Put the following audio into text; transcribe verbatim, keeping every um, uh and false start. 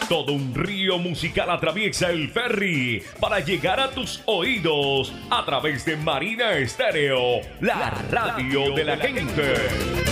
Todo un río musical atraviesa el ferry para llegar a tus oídos a través de Marina Estéreo, la radio de la gente.